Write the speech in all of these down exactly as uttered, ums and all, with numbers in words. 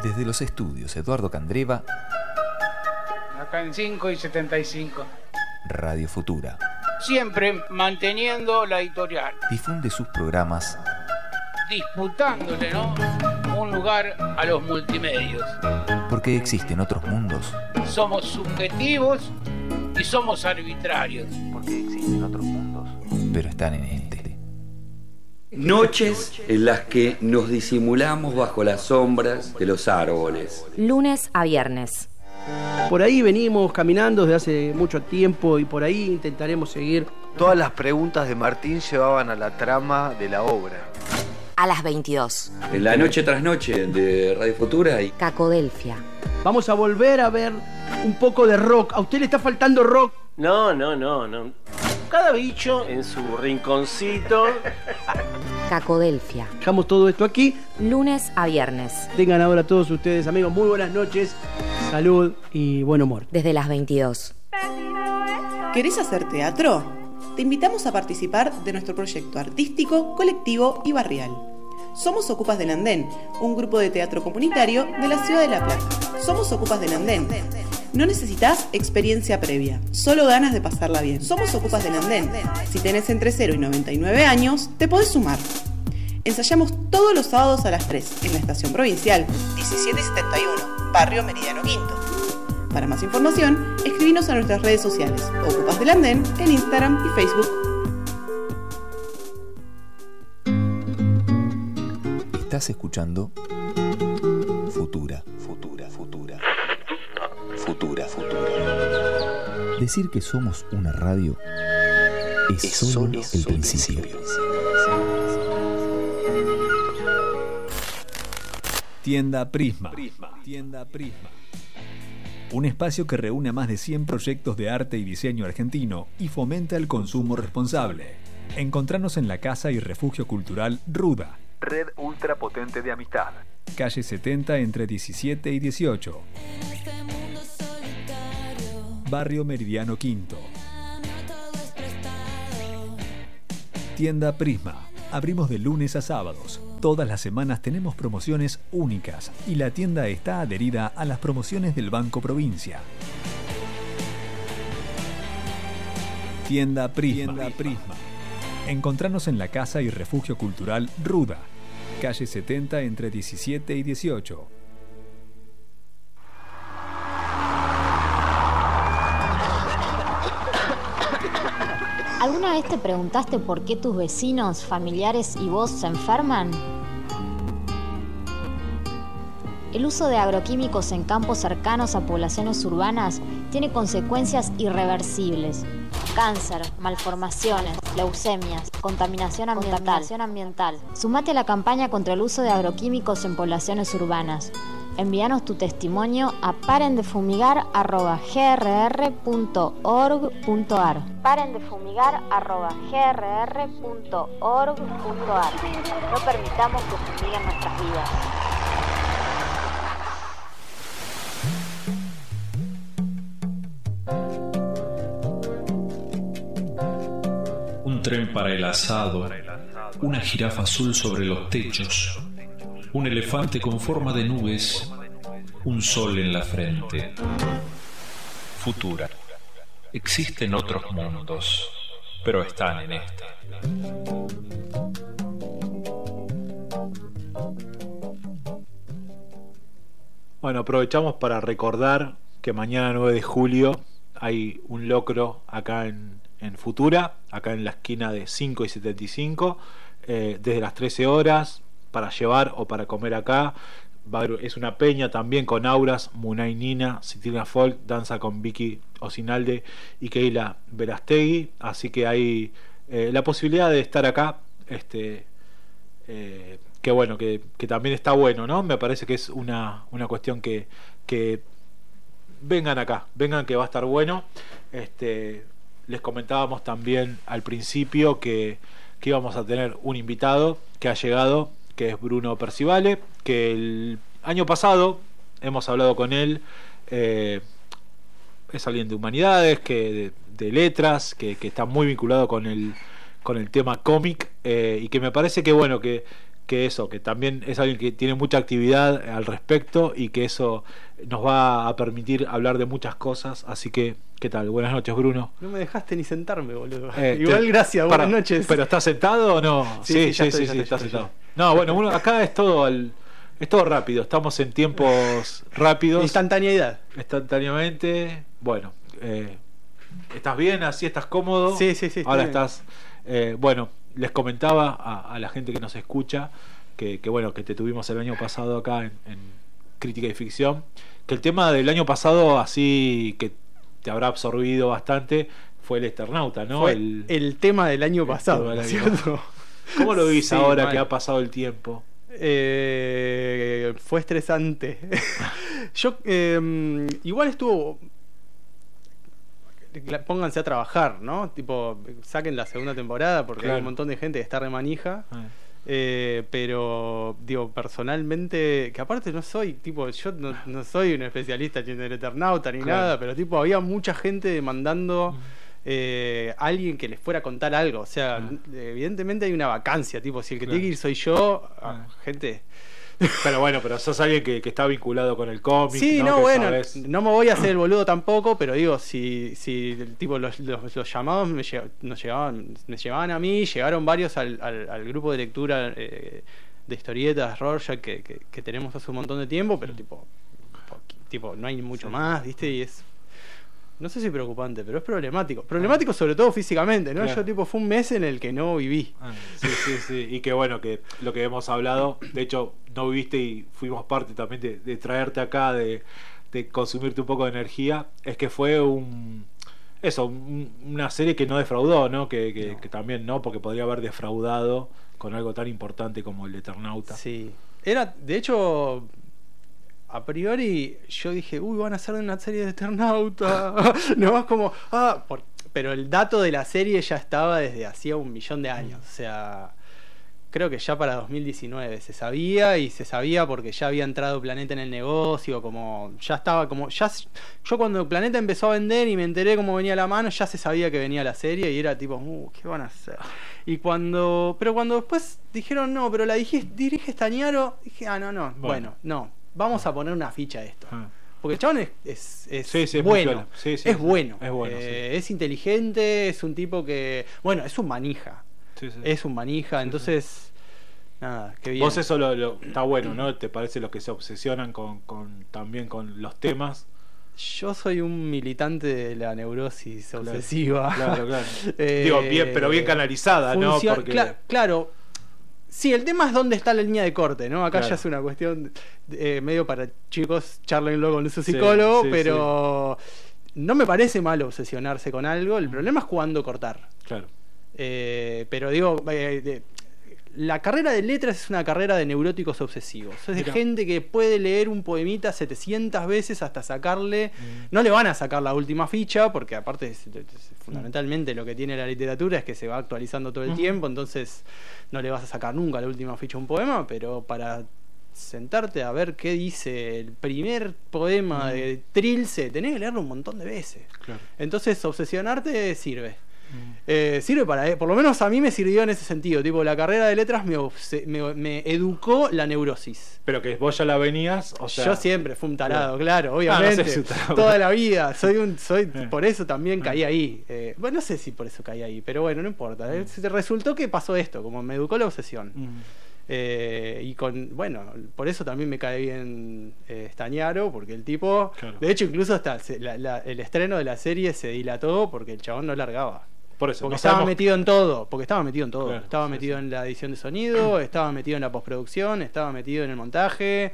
Desde los estudios Eduardo Candreva, acá en cinco y setenta y cinco. Radio Futura. Siempre manteniendo la editorial. Difunde sus programas, disputándole, ¿no?, un lugar a los multimedios. Porque existen otros mundos. Somos subjetivos y somos arbitrarios. Porque existen otros mundos, pero están en este. Noches en las que nos disimulamos bajo las sombras de los árboles. Lunes a viernes. Por ahí venimos caminando desde hace mucho tiempo y por ahí intentaremos seguir. Todas las preguntas de Martín llevaban a la trama de la obra. A las veintidós. En la noche tras noche de Radio Futura y Cacodelfia. Vamos a volver a ver un poco de rock. ¿A usted le está faltando rock? No, no, no, no. Cada bicho en su rinconcito. Cacodelfia. Dejamos todo esto aquí. Lunes a viernes. Tengan ahora todos ustedes, amigos, muy buenas noches, salud y buen humor. Desde las veintidós. ¿Querés hacer teatro? Te invitamos a participar de nuestro proyecto artístico, colectivo y barrial. Somos Ocupas del Andén, un grupo de teatro comunitario de la ciudad de La Plata. Somos Ocupas del Andén. No necesitas experiencia previa, solo ganas de pasarla bien. Somos Ocupas del Andén. Si tenés entre cero y noventa y nueve años, te podés sumar. Ensayamos todos los sábados a las tres en la estación provincial diecisiete setenta y uno, barrio Meridiano Quinto. Para más información, escribinos a nuestras redes sociales, Ocupas del Andén, en Instagram y Facebook. Estás escuchando Futura, Futura, Futura. Futura, Futura. Decir que somos una radio es, es solo, solo el principio. principio. Tienda Prisma. Prisma. Tienda Prisma. Un espacio que reúne a más de cien proyectos de arte y diseño argentino y fomenta el consumo responsable. Encontranos en la Casa y Refugio Cultural Ruda. Red ultra potente de amistad. Calle setenta entre diecisiete y dieciocho. Barrio Meridiano Quinto. Tienda Prisma. Abrimos de lunes a sábados. Todas las semanas tenemos promociones únicas y la tienda está adherida a las promociones del Banco Provincia. Tienda Prisma. Tienda Prisma. Encontranos en la Casa y Refugio Cultural Ruda. Calle setenta entre diecisiete y dieciocho. ¿Alguna vez te preguntaste por qué tus vecinos, familiares y vos se enferman? El uso de agroquímicos en campos cercanos a poblaciones urbanas tiene consecuencias irreversibles. Cáncer, malformaciones, leucemias, contaminación ambiental. Contaminación ambiental. Sumate a la campaña contra el uso de agroquímicos en poblaciones urbanas. Envíanos tu testimonio a parendefumigar arroba g r r punto org punto a r. parendefumigar arroba g r r punto org punto a r. No permitamos que fumiguen nuestras vidas. Un tren para el asado, una jirafa azul sobre los techos, un elefante con forma de nubes, un sol en la frente. Futura. Existen otros mundos, pero están en este. Bueno, aprovechamos para recordar que mañana nueve de julio hay un locro acá en, en Futura, acá en la esquina de cinco y setenta y cinco, eh, desde las trece horas, para llevar o para comer acá. Va a haber, es una peña también con Auras, Munay Nina, Citina Folk, danza con Vicky Osinalde y Keila Verastegui, así que hay eh, la posibilidad de estar acá, este eh, que bueno, que, que también está bueno, ¿no? Me parece que es una, una cuestión que, que vengan acá, vengan que va a estar bueno. Este, les comentábamos también al principio que, que íbamos a tener un invitado que ha llegado, que es Bruno Percivale, que el año pasado hemos hablado con él. Eh, es alguien de humanidades, que de, de letras, que, que está muy vinculado con el, con el tema cómic, eh, y que me parece que bueno, que, que eso, que también es alguien que tiene mucha actividad al respecto y que eso nos va a permitir hablar de muchas cosas. Así que, ¿qué tal? Buenas noches, Bruno. No me dejaste ni sentarme, boludo. Eh, Igual, te, gracias, para, buenas noches. ¿Pero estás sentado o no? Sí, sí, sí, sí, estoy, sí, sí, estás sentado. Ya. No, bueno, bueno, acá es todo el, es todo rápido, estamos en tiempos rápidos. Instantaneidad. Instantáneamente. Bueno, eh, ¿estás bien? ¿Así estás cómodo? Sí, sí, sí. Ahora bien. estás... Eh, bueno, les comentaba a, a la gente que nos escucha que, que bueno, que te tuvimos el año pasado acá en, en Crítica y Ficción, que el tema del año pasado así que te habrá absorbido bastante fue el Eternauta, ¿no? Fue el, el tema del año pasado, del año ¿cierto? pasado. ¿Cómo lo vivís Sí, ahora mal. que ha pasado el tiempo? Eh, fue estresante. Yo eh, igual estuvo. Pónganse a trabajar, ¿no? Tipo, saquen la segunda temporada porque Claro. hay un montón de gente que está remanija. Ah. Eh, pero digo, personalmente, que aparte no soy, tipo, yo no, no soy un especialista en el Eternauta ni Claro. nada, pero tipo, había mucha gente demandando eh, a alguien que les fuera a contar algo. O sea, Ah. evidentemente hay una vacancia, tipo, si el que Claro. tiene que ir soy yo, Ah. ah, gente. Pero bueno, pero sos alguien que, que está vinculado con el cómic. Sí, no, Que bueno, sabés- no me voy a hacer el boludo tampoco, pero digo, si, si tipo los, los, los llamados me, lle- nos llevaban, me llevaban a mí, llegaron varios al, al, al grupo de lectura eh, de historietas Rorschach que, que, que tenemos hace un montón de tiempo, pero tipo, poqui- tipo no hay mucho más, ¿viste? Y es, no sé si preocupante, pero es problemático. Problemático sobre todo físicamente, ¿no? Claro. Yo tipo fue un mes en el que no viví. Ah, sí, sí, sí. Y que bueno, que lo que hemos hablado, de hecho, no viviste y fuimos parte también de, de traerte acá, de, de consumirte un poco de energía, es que fue un. Eso, un- una serie que no defraudó, ¿no? Que, que, No. que también, ¿no? Porque podría haber defraudado con algo tan importante como el Eternauta. Sí. Era, de hecho, a priori yo dije, uy, van a hacer una serie de Eternauta. No, es como, ah, por- pero el dato de la serie ya estaba desde hacía un millón de años. O sea, creo que ya para dos mil diecinueve se sabía, y se sabía porque ya había entrado Planeta en el negocio, como ya estaba, como ya yo cuando Planeta empezó a vender y me enteré cómo venía la mano, ya se sabía que venía la serie y era tipo, uh, ¿qué van a hacer? Y cuando, pero cuando después dijeron, no, pero la dirige, dirige Stagnaro, dije, ah, no, no, bueno, Bueno. no, vamos a poner una ficha a esto. Ah. Porque el chabón es, es, es Sí, sí, es muy bueno, piola. Sí, sí, es sí. bueno, Es bueno, eh, es inteligente, es un tipo que, bueno, es un manija, Sí, sí. es un manija, entonces, nada, qué bien. Vos eso lo, lo- está bueno, ¿no? ¿Te parece los que se obsesionan con, con también con los temas? Yo soy un militante de la neurosis Claro, obsesiva. Claro, claro. Eh, Digo, bien, pero bien canalizada, ¿no? funciona- Porque cla- claro. Sí, el tema es dónde está la línea de corte, ¿no? Acá Claro. ya es una cuestión eh, medio para chicos, charlenlo con su Sí, psicólogo, sí, pero no me parece mal obsesionarse con algo. El problema es cuándo cortar. claro. Eh, pero digo, eh, de- la carrera de letras es una carrera de neuróticos obsesivos. Es de Mirá. gente que puede leer un poemita setecientas veces hasta sacarle. Mm. No le van a sacar la última ficha, porque aparte, es- es- fundamentalmente lo que tiene la literatura es que se va actualizando todo el Ujú. tiempo, entonces no le vas a sacar nunca la última ficha a un poema, pero para sentarte a ver qué dice el primer poema Mm. de Trilce, tenés que leerlo un montón de veces. Claro. Entonces, obsesionarte sirve. Eh, sirve para, eh, por lo menos a mí me sirvió en ese sentido. Tipo, la carrera de letras me, obse- me, me educó la neurosis. Pero que vos ya la venías, o sea. Yo siempre fui un tarado, Claro. claro, obviamente. Ah, no sé si un tarado. Toda la vida. Soy un, soy, Eh. por eso también caí ahí. Eh, bueno, no sé si por eso caí ahí, pero bueno, no importa. Eh, se resultó que pasó esto, como me educó la obsesión. Mm. Eh, y con, bueno, por eso también me cae bien eh, Stagnaro, porque el tipo, Claro. de hecho, incluso hasta se- la- la- el estreno de la serie se dilató porque el chabón no largaba. Por eso. Porque no estaba sabemos- metido en todo, porque estaba metido en todo. Claro, estaba sí, metido sí. en la edición de sonido, estaba metido en la postproducción, estaba metido en el montaje.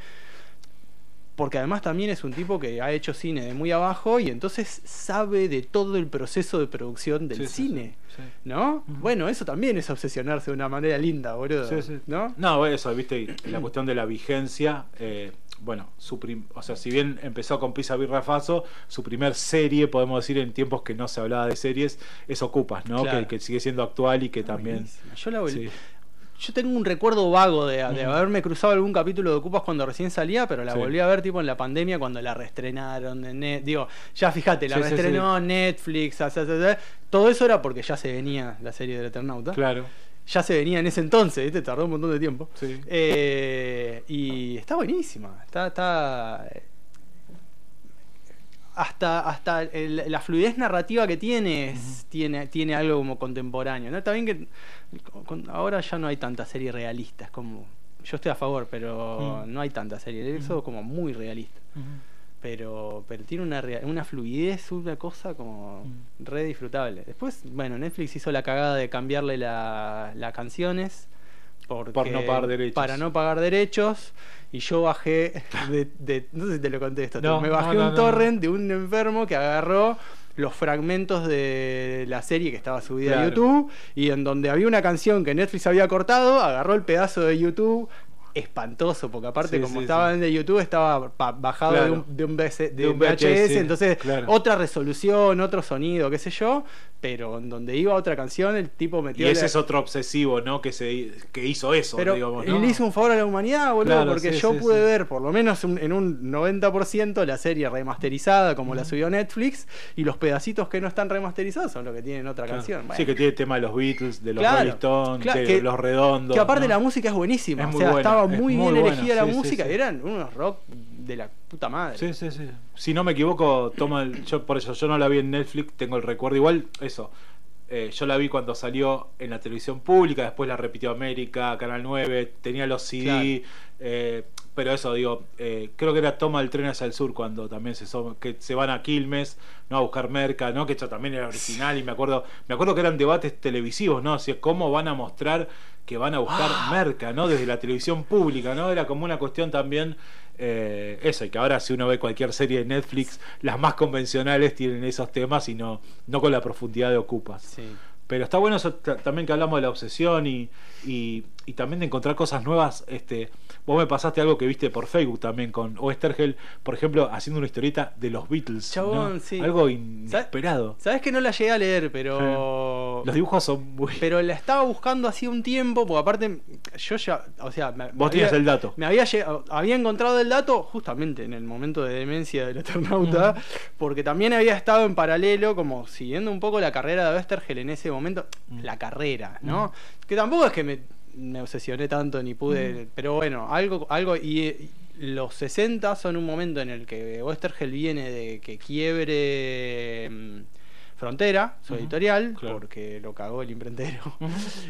Porque además también es un tipo que ha hecho cine de muy abajo y entonces sabe de todo el proceso de producción del Sí, sí, cine. sí, sí. ¿No? Bueno, eso también es obsesionarse de una manera linda, boludo. Sí, sí. ¿No? No, eso, viste, y la cuestión de la vigencia, eh, bueno, su prim- o sea, si bien empezó con Pisa Birra Faso, su primer serie, podemos decir, en tiempos que no se hablaba de series, es Ocupas, ¿no? Claro. Que, que sigue siendo actual y que también. Buenísima. Yo la volví- Sí. Yo tengo un recuerdo vago de, de Ujú. haberme cruzado algún capítulo de Ocupas cuando recién salía, pero la Sí. volví a ver tipo en la pandemia cuando la reestrenaron. En net, digo, ya fíjate, la Sí, sí, reestrenó Netflix, a- a- a- a- todo eso era porque ya se venía la serie del Eternauta. Claro. ya se venía en ese entonces, ¿viste? Tardó un montón de tiempo. Sí. Eh, y está buenísima. Está. está hasta hasta el, la fluidez narrativa que tiene, es, uh-huh. tiene tiene algo como contemporáneo, ¿no? Está bien que con, ahora ya no hay tantas series realistas como. Yo estoy a favor, pero uh-huh. no hay tantas series. Eso uh-huh. como muy realista. Uh-huh. Pero, pero tiene una, una fluidez, una cosa como mm. re disfrutable. Después, bueno, Netflix hizo la cagada de cambiarle las la canciones porque, por no pagar derechos. Para no pagar derechos. Y yo bajé, de, de, no sé si te lo contesto, no, me bajé no, no, un torrent no. de un enfermo que agarró los fragmentos de la serie que estaba subida claro. a YouTube, y en donde había una canción que Netflix había cortado, agarró el pedazo de YouTube. Espantoso, porque aparte sí, como sí, estaba sí. en de YouTube estaba pa- bajado claro. de un, de un, B C, de de un V H S, V H S, entonces claro. otra resolución, otro sonido, qué sé yo, pero en donde iba otra canción el tipo metió. Y ese la... es otro obsesivo, ¿no? Que se que hizo eso, pero digamos, ¿no? Y le hizo un favor a la humanidad, boludo, claro, porque sí, yo sí, pude sí. ver por lo menos un, en un noventa por ciento la serie remasterizada como mm. la subió Netflix, y los pedacitos que no están remasterizados son los que tienen otra claro. canción. Bueno. Sí, que tiene el tema de los Beatles, de los claro, Rolling Stones, claro, de que, los Redondos. Que aparte ¿no? la música es buenísima, es o muy sea, buena, estaba muy bien elegida la sí, música, sí, sí. eran unos rock de la puta madre. Sí, sí, sí. Si no me equivoco, toma el, yo por eso yo no la vi en Netflix, tengo el recuerdo igual, eso. Eh, yo la vi cuando salió en la televisión pública, después la repitió América, Canal nueve, tenía los C D, claro. eh, pero eso digo, eh, creo que era Toma el tren hacia el sur cuando también se so, que se van a Quilmes, no a buscar merca, no, que eso también era original, y me acuerdo, me acuerdo que eran debates televisivos, no, o sea, cómo van a mostrar que van a buscar ah. merca, no, desde la televisión pública, no, era como una cuestión también. Eh, eso, y que ahora si uno ve cualquier serie de Netflix, las más convencionales tienen esos temas y no, no con la profundidad de Ocupas. Sí. Pero está bueno eso t- también que hablamos de la obsesión y, y, y también de encontrar cosas nuevas. Este, vos me pasaste algo que viste por Facebook también con Oesterheld, por ejemplo, haciendo una historieta de los Beatles. Chabón, ¿no? sí. Algo inesperado. Sabes que no la llegué a leer, pero. Sí. Los dibujos son muy. Pero la estaba buscando hacía un tiempo, porque aparte, yo ya. O sea, me, vos me tenías había, el dato. Me había llegado, había encontrado el dato justamente en el momento de demencia del Eternauta, uh-huh. porque también había estado en paralelo, como siguiendo un poco la carrera de Oesterheld en ese momento. Uh-huh. La carrera, ¿no? Mm. Que tampoco es que me, me obsesioné tanto ni pude, mm. pero bueno, algo algo y, y los sesenta son un momento en el que Oesterheld viene de que quiebre um, Frontera, su uh-huh. editorial, claro. porque lo cagó el imprentero. Uh-huh.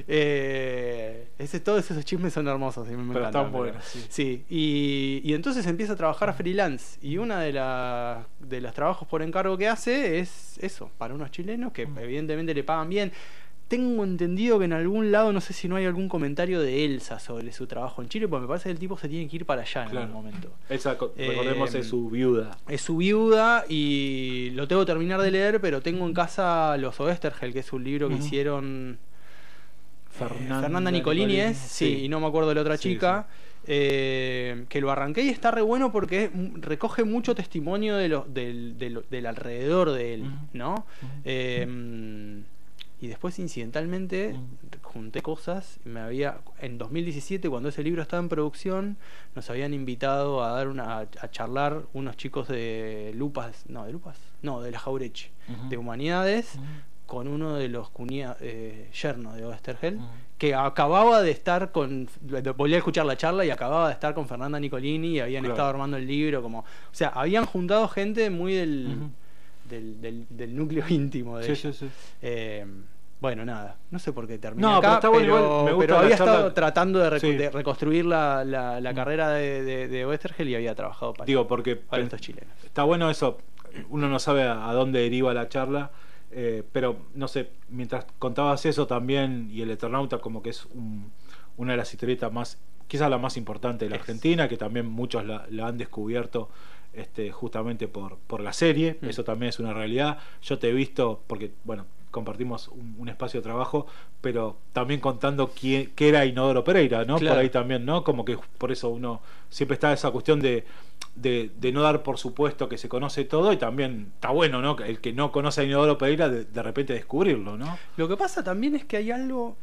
eh, ese, todos esos chismes son hermosos y me, me pero encantan. Están buenos, sí. sí y, y entonces empieza a trabajar freelance, y una de las de los trabajos por encargo que hace es eso, para unos chilenos que uh-huh. evidentemente le pagan bien. Tengo entendido que en algún lado, no sé si no hay algún comentario de Elsa sobre su trabajo en Chile, porque me parece que el tipo se tiene que ir para allá en claro. algún momento. Elsa, recordemos, eh, es su viuda. Es su viuda y lo tengo que terminar de leer, pero tengo en casa Los Oesterheld, que es un libro que uh-huh. hicieron Fernanda, eh, Fernanda Nicolini, Nicolini, es, sí. sí, y no me acuerdo de la otra sí, chica. Sí. Eh, que lo arranqué y está re bueno porque recoge mucho testimonio de lo, del, del, del alrededor de él, uh-huh. ¿no? Uh-huh. Eh, Y después incidentalmente mm. junté cosas. Me había en dos mil diecisiete, cuando ese libro estaba en producción, nos habían invitado a dar una a charlar unos chicos de Lupas, no, de Lupas, no, de la Jaureche, uh-huh. de Humanidades, uh-huh. con uno de los cuñados eh, yernos de Oesterheld, uh-huh. que acababa de estar con, volví a escuchar la charla y acababa de estar con Fernanda Nicolini y habían claro. estado armando el libro, como, o sea, habían juntado gente muy del uh-huh. Del, del, del núcleo íntimo de sí, ella. Sí, sí. Eh, bueno, nada, no sé por qué terminé no, acá, pero, pero, bueno, me gusta pero había charla... estado tratando de, rec- sí. de reconstruir la, la, la carrera de, de, de Oesterheld y había trabajado para, Digo, porque para estos chilenos. Está bueno eso, uno no sabe a, a dónde deriva la charla, eh, pero no sé, mientras contabas eso también, y el Eternauta como que es un, una de las historietas más, quizás la más importante de la es. Argentina, que también muchos la, la han descubierto Este, justamente por, por la serie, mm. eso también es una realidad. Yo te he visto, porque bueno, compartimos un, un espacio de trabajo, pero también contando quién, qué era Inodoro Pereira, ¿no? Claro. Por ahí también, ¿no? Como que por eso uno siempre está esa cuestión de, de, de no dar por supuesto que se conoce todo, y también está bueno, ¿no? El que no conoce a Inodoro Pereira de, de repente descubrirlo, ¿no? Lo que pasa también es que hay algo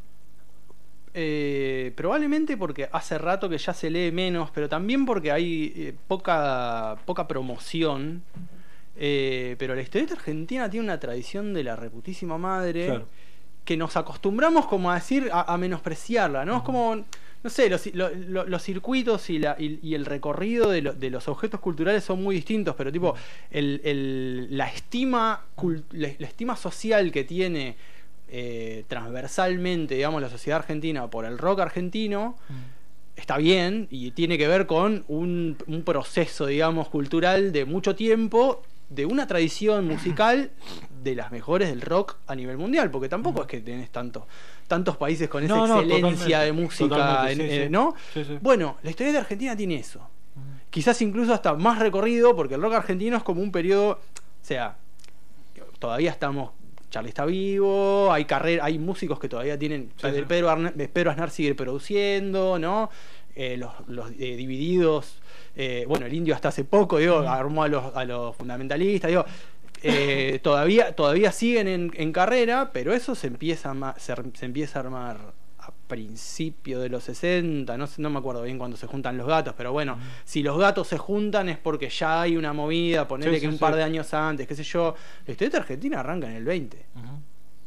Eh, probablemente porque hace rato que ya se lee menos, pero también porque hay eh, poca poca promoción, eh, pero la historieta argentina tiene una tradición de la reputísima madre, claro. que nos acostumbramos como a decir, a, a menospreciarla, ¿no? Es como, no sé, los, lo, lo, los circuitos y, la, y, y el recorrido de, lo, de los objetos culturales son muy distintos, pero tipo, el, el, la, estima, la, la estima social que tiene eh, transversalmente, digamos, la sociedad argentina por el rock argentino, está bien y tiene que ver con un, un proceso, digamos, cultural de mucho tiempo, de una tradición musical de las mejores del rock a nivel mundial, porque tampoco es que tenés tanto, tantos países con esa no, no, excelencia de música, sí, eh, sí. ¿no? Sí, sí. Bueno, la historia de Argentina tiene eso. Quizás incluso hasta más recorrido, porque el rock argentino es como un periodo, o sea, todavía estamos, Charly está vivo, hay carrera, hay músicos que todavía tienen, Sí, sí. Pedro, Arne, Pedro Aznar sigue produciendo, ¿no? Eh, los los eh, Divididos, eh, bueno, el Indio hasta hace poco, digo, armó a los, a los fundamentalistas, digo, eh, todavía, todavía siguen en, en carrera, pero eso se empieza a, ma- se, se empieza a armar a principios de los sesenta, no, sé- no me acuerdo bien cuando se juntan los Gatos, pero bueno, uh-huh. si los Gatos se juntan es porque ya hay una movida, ponerle Sí, que sí, un sí. par de años antes, qué sé yo, la historieta argentina arranca en el veinte. Uh-huh.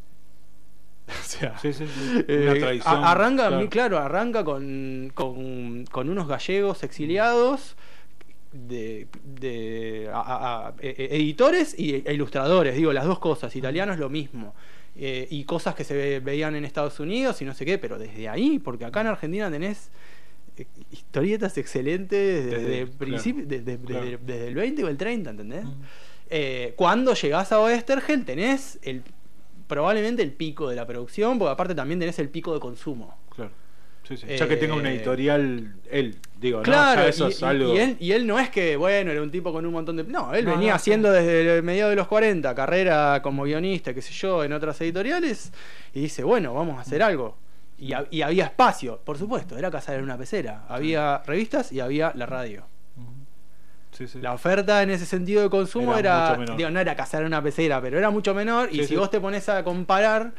O sea, sí, sí, sí. eh, Una tradición. a- arranca, claro. claro, arranca con, con, con unos gallegos exiliados, de, de a- a- a- e- editores y, e ilustradores, digo, las dos cosas, italianos lo mismo. Eh, y cosas que se ve- veían en Estados Unidos y no sé qué, pero desde ahí, porque acá en Argentina tenés eh, historietas excelentes desde, Desde- el principio, claro, desde, claro. desde- desde el veinte o el treinta, ¿entendés? Eh, cuando llegás a Oesterheld tenés el probablemente el pico de la producción, porque aparte también tenés el pico de consumo. Claro. Sí, sí. Ya que tenga una Eh, editorial, él, digo, Claro, ¿no? Ya eso y, es y- algo. y él, y él no es que, bueno, era un tipo con un montón de... No, él No, venía no, haciendo desde mediados de los cuarenta, carrera como guionista, qué sé yo, en otras editoriales, y dice, bueno, vamos a hacer algo. Y, ha- y había espacio, por supuesto, era cazar en una pecera. Había revistas y había la radio. Sí, sí. La oferta en ese sentido de consumo Era era, mucho menor. digo, no era cazar en una pecera, pero era mucho menor. Y Sí, si sí. vos te pones a comparar,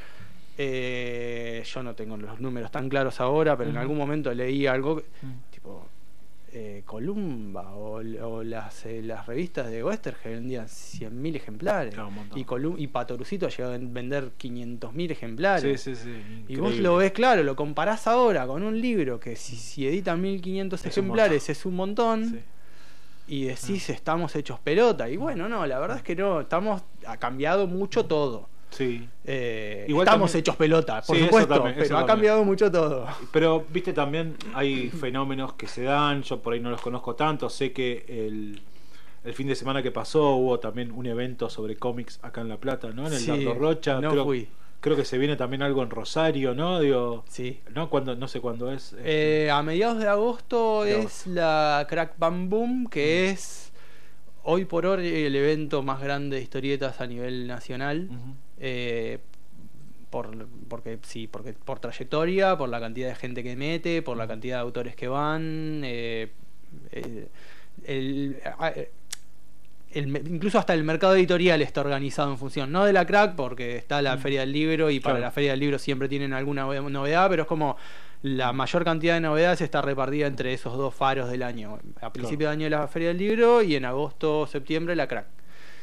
eh, yo no tengo los números tan claros ahora, pero en Ujú. algún momento leí algo que- tipo eh, Columba o, o las, eh, las revistas de Westergel vendían cien mil ejemplares. Claro, un montón. y, Colum y Patorucito llegó a vender quinientos mil ejemplares. Sí, sí, sí. Y vos increíble. lo ves claro, lo comparás ahora con un libro que si, si editan mil quinientos Es un ejemplares montón. es un montón. Sí. Y decís, estamos hechos pelota. Y bueno, no, la verdad es que no, estamos, ha cambiado mucho todo. Sí. Eh, Igual estamos también- hechos pelota, por Sí, eso supuesto, también, pero eso ha también. cambiado mucho todo. Pero, viste, también hay fenómenos que se dan, yo por ahí no los conozco tanto, sé que el, el fin de semana que pasó hubo también un evento sobre cómics acá en La Plata, ¿no? En el Sí, Dardo Rocha, no creo, fui. creo que se viene también algo en Rosario, ¿no? Digo, Sí. ¿no? Cuando, no sé cuándo es. Eh, a mediados de agosto De es la Crack Bam Boom, que es hoy por hoy el evento más grande de historietas a nivel nacional. Ujú. eh, por, porque sí, porque por trayectoria, por la cantidad de gente que mete, por la cantidad de autores que van, eh, eh, el, eh, el- incluso hasta el mercado editorial está organizado en función, no de la Crack, porque está la Feria del Libro y para Claro. la Feria del Libro siempre tienen alguna novedad, pero es como la mayor cantidad de novedades está repartida entre esos dos faros del año. A principio de año la Feria del Libro y en agosto, septiembre la Crack.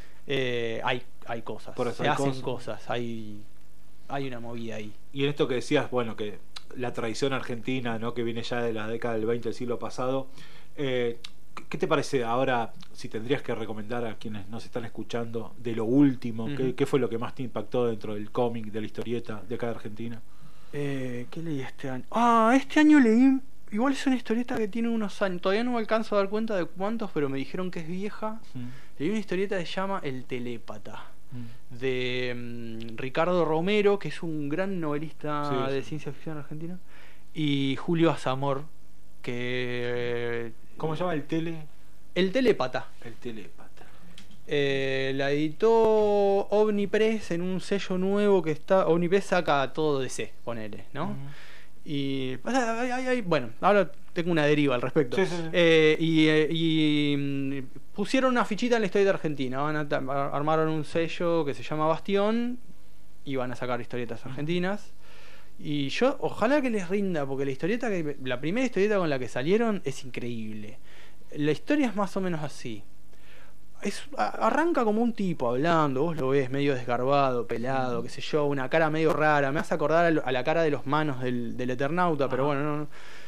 Eh, hay, hay cosas, Por eso se hay hacen cosas. cosas, hay, hay una movida ahí. Y en esto que decías, bueno, que la tradición argentina, ¿no? Que viene ya de la década del veinte del siglo pasado, eh, ¿qué te parece ahora, si tendrías que recomendar a quienes nos están escuchando, de lo último? Ujú. ¿Qué, qué fue lo que más te impactó dentro del cómic, de la historieta de acá de Argentina? Eh, ¿Qué leí este año? Ah, este año leí. Igual es una historieta que tiene unos años. Todavía no me alcanzo a dar cuenta de cuántos, pero me dijeron que es vieja. Leí una historieta que se llama El Telépata, de mm, Ricardo Romero, que es un gran novelista Sí, de sí. ciencia ficción argentina, y Julio Azamor, que. ¿Cómo se llama el tele? El Telépata. El Telépata. Eh, la editó Omnipress en un sello nuevo que está. Omnipress saca todo de C, ponele, ¿no? Y. ay, ay, ay, bueno, ahora tengo una deriva al respecto. Sí, sí, sí. Eh, y, eh, y, mm, pusieron una fichita en la historieta argentina. Van a ta- armaron un sello que se llama Bastión y van a sacar historietas argentinas. Y yo, ojalá que les rinda, porque la historieta que, la primera historieta con la que salieron es increíble. La historia es más o menos así. es, arranca como un tipo hablando, vos lo ves medio desgarbado, pelado, qué sé yo, una cara medio rara, me hace acordar a, lo, a la cara de los manos del, del Eternauta, pero bueno, no, no.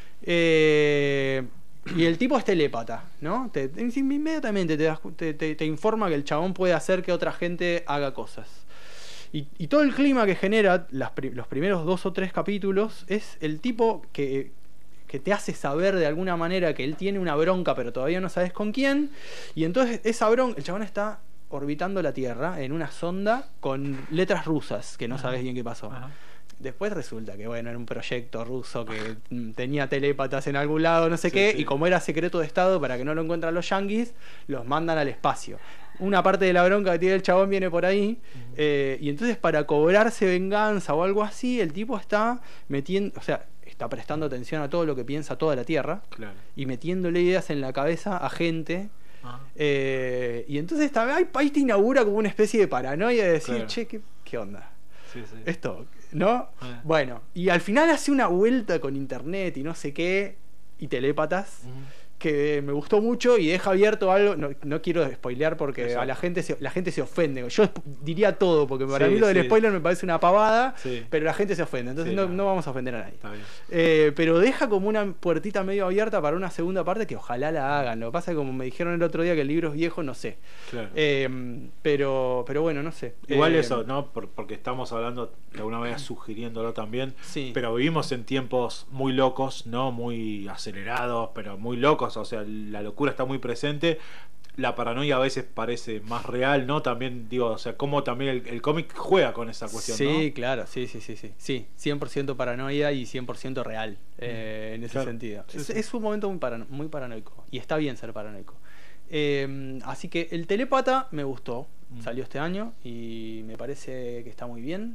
Eh, y el tipo es telépata, ¿no? Te, inmediatamente te, das, te, te, te informa que el chabón puede hacer que otra gente haga cosas. Y, y todo el clima que genera las, los primeros dos o tres capítulos es el tipo que, que te hace saber de alguna manera que él tiene una bronca, pero todavía no sabes con quién. Y entonces esa bronca, el chabón está orbitando la Tierra en una sonda con letras rusas, que no sabes bien qué pasó. Ajá. Después resulta que bueno, era un proyecto ruso que tenía telépatas en algún lado, no sé sí, qué, sí. Y como era secreto de Estado, para que no lo encuentran los yanquis, los mandan al espacio. Una parte de la bronca que tiene el chabón viene por ahí, uh-huh. eh, y entonces para cobrarse venganza o algo así, el tipo está metiendo, o sea, está prestando atención a todo lo que piensa toda la Tierra, claro. Y metiéndole ideas en la cabeza a gente. Uh-huh. eh, y entonces está, ahí, ahí te inaugura como una especie de paranoia de decir, claro. Che, ¿qué, qué onda? Sí, sí. Esto, ¿no? Eh. Bueno, y al final hace una vuelta con internet y no sé qué, y telópatas, uh-huh. que me gustó mucho y deja abierto algo. No, no quiero spoilear porque Exacto. a la gente se, la gente se ofende. Yo diría todo, porque para sí, mí lo del sí. spoiler me parece una pavada, sí. pero la gente se ofende. Entonces sí, no, no vamos a ofender a nadie. Eh, pero deja como una puertita medio abierta para una segunda parte que ojalá la hagan. Lo que pasa es que como me dijeron el otro día que el libro es viejo, no sé. Claro. Eh, pero, pero bueno, no sé. Igual eh, eso, ¿no? Por, porque estamos hablando de alguna manera sugiriéndolo también. Sí. Pero vivimos en tiempos muy locos, ¿no? Muy acelerados, pero muy locos. O sea, la locura está muy presente. La paranoia a veces parece más real, ¿no? También, digo, o sea, cómo también el, el cómic juega con esa cuestión, sí, ¿no? Sí, claro, sí, sí, sí, sí. Sí, cien por ciento paranoia y cien por ciento real, eh, en ese claro. sentido. Sí, es, sí. es un momento muy, parano muy paranoico. Y está bien ser paranoico. Eh, así que el telépata me gustó. Mm. Salió este año y me parece que está muy bien.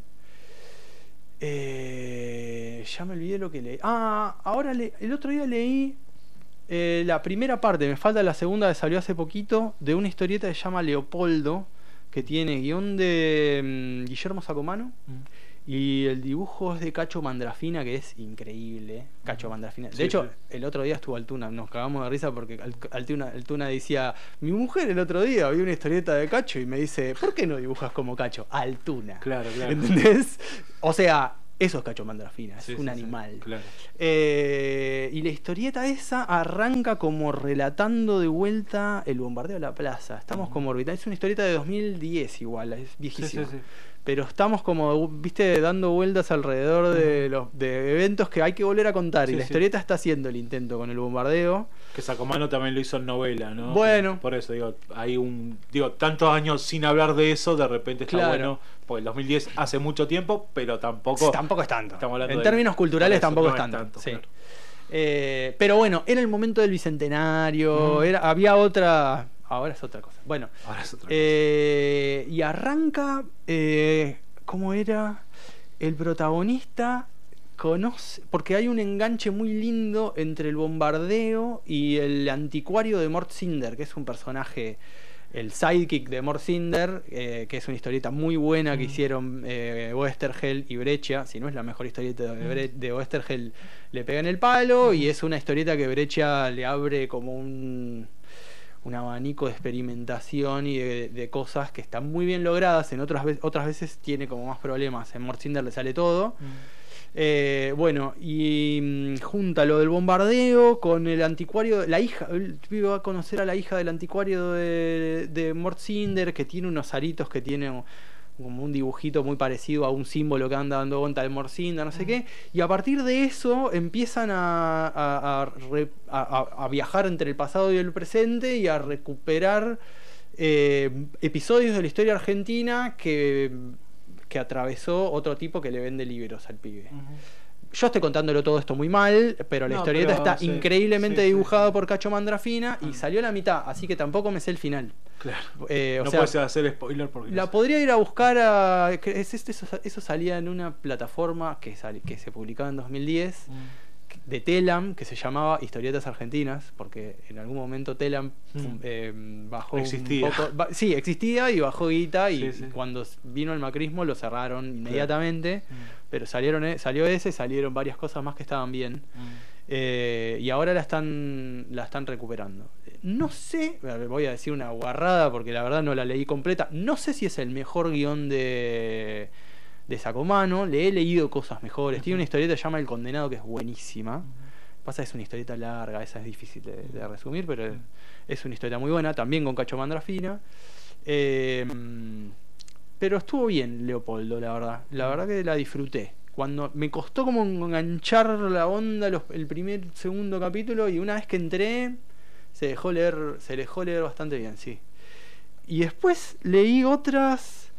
Eh, ya me olvidé lo que leí. Ah, ahora le el otro día leí eh, la primera parte, me falta la segunda que salió hace poquito, de una historieta que se llama Leopoldo, que tiene guión de um, Guillermo Sacomano, mm. y el dibujo es de Cacho Mandrafina, que es increíble. Cacho Mandrafina. De sí, hecho, sí. el otro día estuvo Altuna, nos cagamos de risa porque Altuna, Altuna decía, mi mujer el otro día vio una historieta de Cacho y me dice, ¿por qué no dibujas como Cacho? Altuna. Claro, claro. ¿Entendés? O sea, eso es Cacho Mandrafina, es sí, un sí, animal. Sí, claro. eh, y la historieta esa arranca como relatando de vuelta el bombardeo de la plaza. Estamos uh-huh. como orbitando. Es una historieta de dos mil diez igual, es viejísima. Sí, sí, sí. Pero estamos como, viste, dando vueltas alrededor de los de eventos que hay que volver a contar. Sí, y la sí. historieta está haciendo el intento con el bombardeo. Que Sacomano también lo hizo en novela, ¿no? Bueno. Por eso, digo, hay un... Digo, tantos años sin hablar de eso, de repente está claro. bueno. Porque el dos mil diez hace mucho tiempo, pero tampoco... Tampoco es tanto. Estamos hablando en de, términos culturales tampoco no es tanto. Es tanto sí. claro. eh, pero bueno, era el momento del Bicentenario, mm. era, había otra... Ahora es otra cosa. Bueno. Ahora es otra eh, cosa. Y arranca... Eh, ¿Cómo era? El protagonista conoce, porque hay un enganche muy lindo entre el bombardeo y el anticuario de Mort Cinder, que es un personaje, el sidekick de Mort Cinder, eh, que es una historieta muy buena mm. que hicieron eh, Oesterheld y Breccia. Si no es la mejor historieta de, Bre de Oesterheld, le pega en el palo, mm. y es una historieta que Breccia le abre como un... un abanico de experimentación y de, de cosas que están muy bien logradas. En otras veces, otras veces tiene como más problemas. En Mort Cinder le sale todo. Mm. Eh, bueno, y mm, junta lo del bombardeo con el anticuario. La hija, el pibe va a conocer a la hija del anticuario de, de Mort Cinder, que tiene unos aritos que tiene como un dibujito muy parecido a un símbolo que anda dando vuelta de Mort Cinder, no sé mm. qué, y a partir de eso empiezan a, a, a, re, a, a viajar entre el pasado y el presente y a recuperar eh, episodios de la historia argentina que, que atravesó otro tipo que le vende libros al pibe. Uh-huh. Yo estoy contándolo todo esto muy mal, pero la no, historieta pero, está sí, increíbmente sí, dibujada sí, por Cacho Mandrafina y salió a la mitad, así que tampoco me sé el final. Claro. Eh, o no sea, puedes hacer spoiler porque la no podría ir a buscar a es, es, eso, eso salía en una plataforma que, sal, que se publicaba en dos mil diez mm. de Telam, que se llamaba Historietas Argentinas, porque en algún momento Telam mm. eh, bajó existía. un poco, ba, sí, existía y bajó guita y, sí, sí. y cuando vino el macrismo lo cerraron inmediatamente, claro. mm. pero salieron salió ese, salieron varias cosas más que estaban bien. Mm. Eh, y ahora la están la están recuperando. no sé, voy a decir una guarrada porque la verdad no la leí completa, no sé si es el mejor guión de, de Sacomano, le he leído cosas mejores. Uh-huh. Tiene una historieta que se llama El Condenado, que es buenísima. Uh-huh. Pasa que es una historieta larga, esa es difícil de, de resumir, pero uh-huh. es una historieta muy buena, también con Cacho Mandrafina. Eh, pero estuvo bien Leopoldo, la verdad. La verdad que la disfruté. Cuando me costó como enganchar la onda los, el primer, segundo capítulo, y una vez que entré se dejó leer, se dejó leer bastante bien, sí. Y después leí otras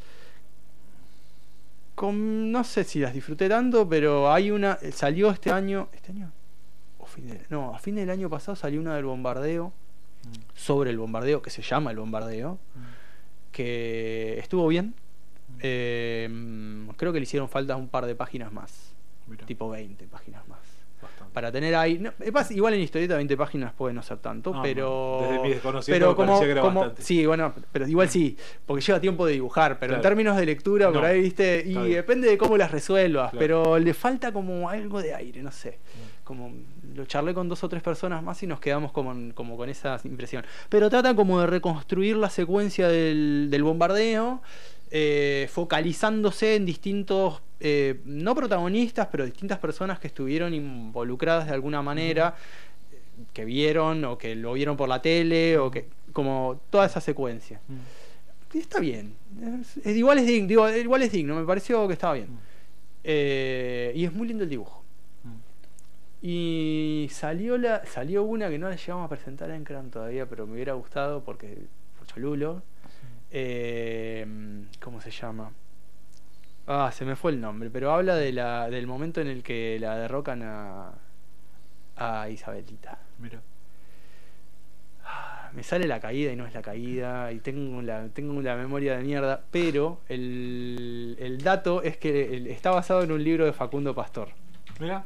con, no sé si las disfruté tanto, pero hay una, salió este año, este año o fin de, no, a fin del año pasado salió una del bombardeo, mm. sobre el bombardeo, que se llama El Bombardeo, mm. que estuvo bien. Eh, creo que le hicieron falta un par de páginas más. Mira. Tipo veinte páginas más. Bastante. Para tener ahí no, igual en historieta veinte páginas puede no ser tanto, no, pero no. Desde mi desconocimiento pero como, que era como bastante. Sí, bueno, pero igual sí, porque lleva tiempo de dibujar, pero claro. en términos de lectura no. por ahí, viste, y bien. Depende de cómo las resuelvas, claro. pero le falta como algo de aire, no sé. Mm. Como lo charlé con dos o tres personas más y nos quedamos como, como con esa impresión. Pero trata como de reconstruir la secuencia del, del bombardeo. Eh, focalizándose en distintos, eh, no protagonistas, pero distintas personas que estuvieron involucradas de alguna manera, uh-huh. que vieron o que lo vieron por la tele, uh-huh. o que como toda esa secuencia. Uh-huh. Y está bien, es, es, igual, es digno, digo, igual es digno, me pareció que estaba bien. Uh-huh. eh, y es muy lindo el dibujo. Uh-huh. Y salió la salió una que no la llegamos a presentar en Cran todavía, pero me hubiera gustado porque fue cholulo. Eh, ¿Cómo se llama? Ah, se me fue el nombre, pero habla de la del momento en el que la derrocan a a Isabelita. Mira. Ah, me sale la caída y no es la caída y tengo la tengo la memoria de mierda, pero el, el dato es que el, está basado en un libro de Facundo Pastor. Mira.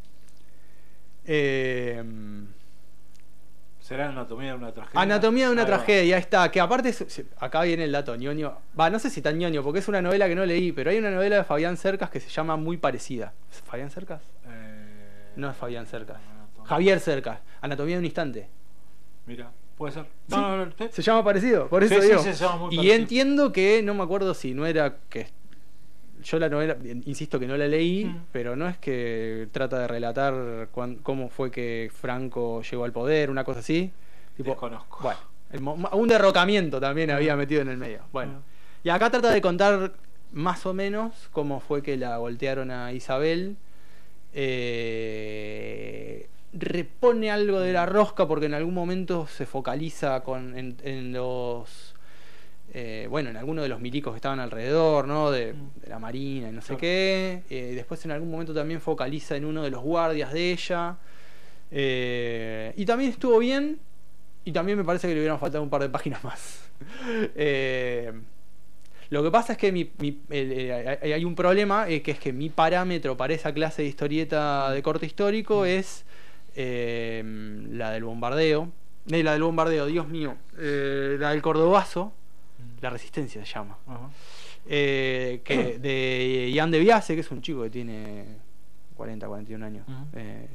Eh, ¿Será Anatomía de una tragedia? Anatomía de una ah, tragedia, ahí está. Que aparte, acá viene el dato ñoño. Va, no sé si tan ñoño, porque es una novela que no leí, pero hay una novela de Fabián Cercas que se llama Muy Parecida. ¿Es Fabián Cercas? Eh, no es Fabián Cercas. No, no, Javier Cercas. Anatomía de un instante. Mira, puede ser. ¿Sí? No, no, no, ¿sí? Se llama parecido, por eso sí, digo. Sí, se llama muy y parecido. Entiendo que, no me acuerdo si no era que... Yo la novela, insisto que no la leí, mm. pero no es que trata de relatar cuán, cómo fue que Franco llegó al poder, una cosa así. Tipo, desconozco. Bueno, el, un derrocamiento también mm. había metido en el medio. Bueno, mm. y acá trata de contar más o menos cómo fue que la voltearon a Isabel. Eh, repone algo de la rosca porque en algún momento se focaliza con, en, en los... Eh, bueno, en algunos de los milicos que estaban alrededor, ¿no? De, de la marina y no sé claro. qué. Eh, después en algún momento también focaliza en uno de los guardias de ella. Eh, y también estuvo bien. Y también me parece que le hubieran faltado un par de páginas más. eh, lo que pasa es que mi, mi, el, el, hay un problema, eh, que es que mi parámetro para esa clase de historieta de corte histórico es eh, la del bombardeo. Eh, la del bombardeo, Dios mío. Eh, la del Cordobazo. La Resistencia se llama. Uh-huh. eh, que de Ian de Biase, que es un chico que tiene cuarenta, cuarenta y un años. Uh-huh. eh,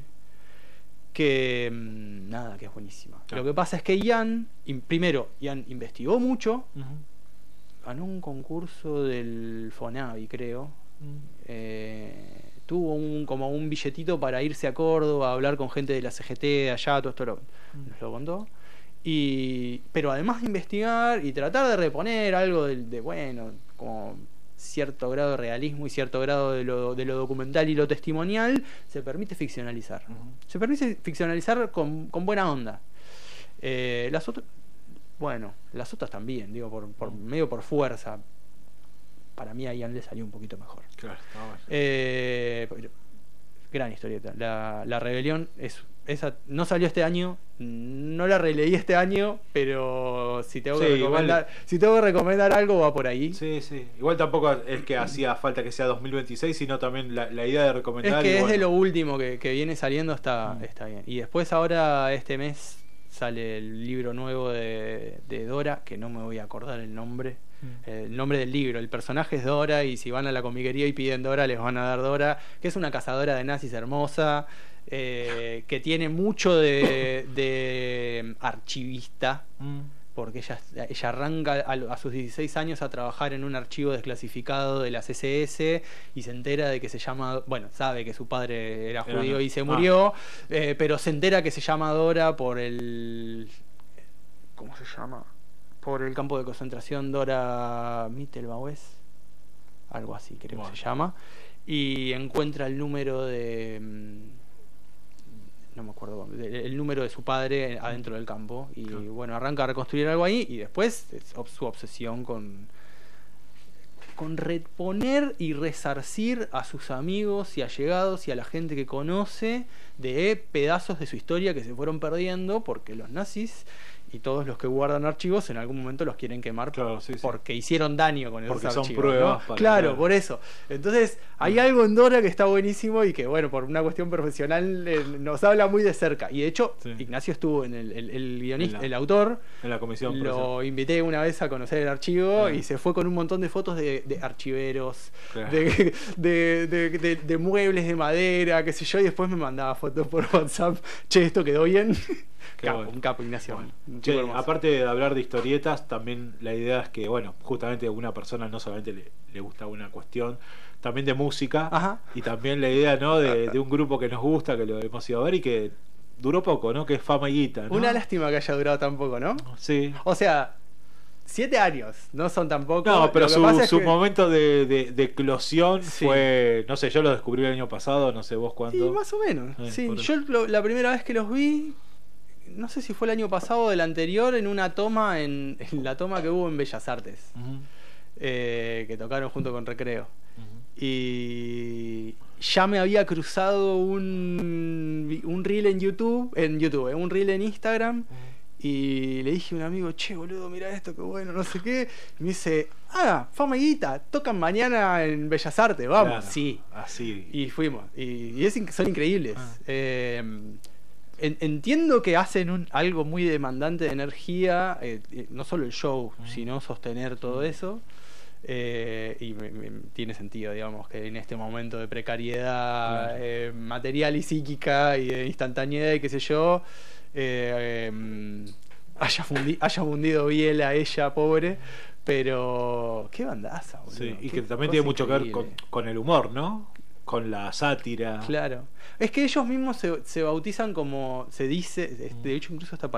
que nada, que es buenísima. Claro. Lo que pasa es que Ian, primero, Ian investigó mucho, uh-huh. ganó un concurso del Fonavi, creo. Uh-huh. eh, tuvo un como un billetito para irse a Córdoba a hablar con gente de la C G T de allá, todo esto lo, uh-huh. nos lo contó. Y, pero además de investigar y tratar de reponer algo de, de bueno, como cierto grado de realismo y cierto grado de lo, de lo documental y lo testimonial, se permite ficcionalizar. Uh-huh. Se permite ficcionalizar con, con buena onda. Eh, las otras, bueno, las otras también, digo, por, por uh-huh. medio por fuerza. Para mí a Ian le salió un poquito mejor. Claro, está bueno. Eh, gran historieta. La, la rebelión es esa no salió este año, no la releí este año, pero si tengo, sí, que recomendar, igual, si tengo que recomendar algo va por ahí. Sí, sí. Igual tampoco es que hacía falta que sea dos mil veintiséis, sino también la, la idea de recomendar. Es que es bueno. de lo último que, que viene saliendo, está, mm. está bien. Y después ahora este mes sale el libro nuevo de, de Dora, que no me voy a acordar el nombre. Mm. El nombre del libro, el personaje es Dora, y si van a la comiquería y piden Dora, les van a dar Dora, que es una cazadora de nazis hermosa. eh, que tiene mucho de, de archivista, mm. porque ella, ella arranca a, a sus dieciséis años a trabajar en un archivo desclasificado de las ese ese y se entera de que se llama, bueno, sabe que su padre era judío y se murió, ah. eh, pero se entera que se llama Dora por el... ¿Cómo se llama? Por el campo de concentración Dora Mittelbaues, algo así creo bueno. que se llama, y encuentra el número de... no me acuerdo, el número de su padre adentro del campo y claro. bueno, arranca a reconstruir algo ahí y después su obsesión con con reponer y resarcir a sus amigos y allegados y a la gente que conoce de pedazos de su historia que se fueron perdiendo porque los nazis y todos los que guardan archivos en algún momento los quieren quemar claro, sí, sí. porque hicieron daño con esos archivos. Son pruebas, ¿no? Para claro, claro, por eso. Entonces, hay algo en Dora que está buenísimo y que, bueno, por una cuestión profesional eh, nos habla muy de cerca. Y de hecho, sí. Ignacio estuvo en el, el, el guionista, la, el autor. En la comisión. Lo invité una vez a conocer el archivo ah. y se fue con un montón de fotos de, de archiveros, claro. de, de, de, de, de muebles de madera, qué sé yo, y después me mandaba fotos por WhatsApp. Che, ¿esto quedó bien? Capo, bueno. Un capo, Ignacio. Bueno. Che, aparte de hablar de historietas, también la idea es que, bueno, justamente a una persona no solamente le, le gusta una cuestión, también de música. Ajá. Y también la idea, ¿no? De, de un grupo que nos gusta, que lo hemos ido a ver y que duró poco, ¿no? Que es Fama y Guita, ¿no? Una lástima que haya durado tan poco, ¿no? Sí. O sea, siete años, no son tan pocos. No, pero su, su que... momento de, de, de eclosión sí. fue, no sé, yo lo descubrí el año pasado, no sé vos cuándo. Sí, más o menos. Eh, sí, yo lo, la primera vez que los vi, no sé si fue el año pasado o el anterior, en una toma, en, en la toma que hubo en Bellas Artes, uh-huh. eh, que tocaron junto con Recreo. Uh-huh. Y ya me había cruzado un, un reel en YouTube, en YouTube, eh, un reel en Instagram, uh-huh. y le dije a un amigo, che, boludo, mira esto, qué bueno, no sé qué. Y me dice, ah, Fama y Guita, tocan mañana en Bellas Artes, vamos. Claro, sí. Así. Y fuimos. Y, y es, son increíbles. Ah. Eh, Entiendo que hacen un, algo muy demandante de energía, eh, no solo el show, mm. sino sostener todo eso. Eh, y me, me, tiene sentido, digamos, que en este momento de precariedad claro. eh, material y psíquica y de instantaneidad y qué sé yo, eh, eh, haya, fundi, haya fundido Biel a ella, pobre. Pero qué bandaza, boludo. Sí, y que también tiene mucho increíble. que ver con, con el humor, ¿no? Con la sátira. Claro. Es que ellos mismos se, se bautizan como se dice, de hecho incluso esta